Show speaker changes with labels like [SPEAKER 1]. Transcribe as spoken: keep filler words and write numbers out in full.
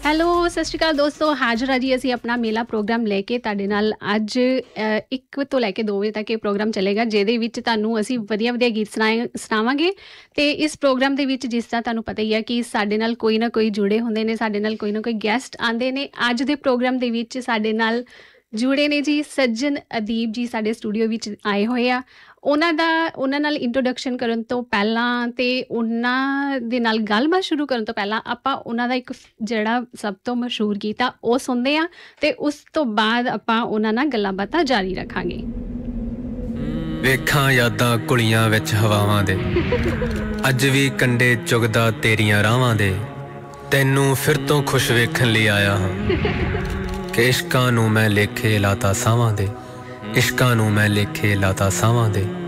[SPEAKER 1] Hello ਸਤਿ ਸ਼੍ਰੀ ਅਕਾਲ ਦੋਸਤੋ, ਹਾਜ਼ਰ ਹਾਂ ਜੀ ਅਸੀਂ ਆਪਣਾ ਮੇਲਾ ਪ੍ਰੋਗਰਾਮ ਲੈ ਕੇ ਤੁਹਾਡੇ ਨਾਲ। ਅੱਜ ਅ, ਇੱਕ ਤੋਂ ਲੈ ਕੇ ਦੋ ਵਜੇ ਤੱਕ ਇਹ ਪ੍ਰੋਗਰਾਮ ਚੱਲੇਗਾ, ਜਿਹਦੇ ਵਿੱਚ ਤੁਹਾਨੂੰ ਅਸੀਂ ਵਧੀਆ ਵਧੀਆ ਗੀਤ ਸੁਣਾਏ ਸੁਣਾਵਾਂਗੇ। ਅਤੇ ਇਸ ਪ੍ਰੋਗਰਾਮ ਦੇ ਵਿੱਚ ਜਿਸ ਤਰ੍ਹਾਂ ਤੁਹਾਨੂੰ ਪਤਾ ਹੀ ਹੈ ਕਿ ਸਾਡੇ ਨਾਲ ਕੋਈ ਨਾ ਕੋਈ ਜੁੜੇ ਹੁੰਦੇ ਨੇ, ਸਾਡੇ ਨਾਲ ਕੋਈ ਨਾ ਕੋਈ ਗੈਸਟ ਆਉਂਦੇ ਨੇ। ਅੱਜ ਦੇ ਪ੍ਰੋਗਰਾਮ ਦੇ ਵਿੱਚ ਸਾਡੇ ਨਾਲ ਜੁੜੇ ਨੇ ਜੀ ਸੱਜਣ ਅਦੀਬ ਜੀ, ਸਾਡੇ ਸਟੂਡੀਓ ਵਿੱਚ ਆਏ ਹੋਏ ਆ। ਉਹਨਾਂ ਦਾ ਉਹਨਾਂ ਨਾਲ ਇੰਟਰੋਡਕਸ਼ਨ ਕਰਨ ਤੋਂ ਪਹਿਲਾਂ ਅਤੇ ਉਹਨਾਂ ਦੇ ਨਾਲ ਗੱਲਬਾਤ ਸ਼ੁਰੂ ਕਰਨ ਤੋਂ ਪਹਿਲਾਂ ਆਪਾਂ ਉਹਨਾਂ ਦਾ ਇੱਕ ਜਿਹੜਾ ਸਭ ਤੋਂ ਮਸ਼ਹੂਰ ਗੀਤ ਆ ਉਹ ਸੁਣਦੇ ਹਾਂ, ਅਤੇ ਉਸ ਤੋਂ ਬਾਅਦ ਆਪਾਂ ਉਹਨਾਂ ਨਾਲ ਗੱਲਾਂ ਬਾਤਾਂ ਜਾਰੀ ਰੱਖਾਂਗੇ।
[SPEAKER 2] ਵੇਖਾਂ ਯਾਦਾਂ ਕੁਲੀਆਂ ਵਿੱਚ ਹਵਾਵਾਂ ਦੇ, ਅੱਜ ਵੀ ਕੰਡੇ ਚੁਗਦਾ ਤੇਰੀਆਂ ਰਾਹਾਂ ਦੇ, ਤੈਨੂੰ ਫਿਰ ਤੋਂ ਖੁਸ਼ ਵੇਖਣ ਲਈ ਆਇਆ ਹਾਂ ਕਿ ਇਸ਼ਕਾਂ ਨੂੰ ਮੈਂ ਲੇਖੇ ਲਾਤਾ ਸਾਵਾਂ ਦੇ, ਇਸ਼ਕਾਂ ਨੂੰ ਮੈਂ ਲੇਖੇ ਲਾਤਾ ਸਾਵਾਂ ਦੇ।